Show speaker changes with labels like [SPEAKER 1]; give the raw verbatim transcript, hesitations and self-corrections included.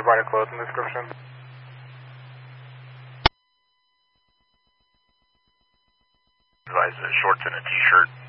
[SPEAKER 1] Provide a clothing description.
[SPEAKER 2] Advise uh, shorts and a t-shirt.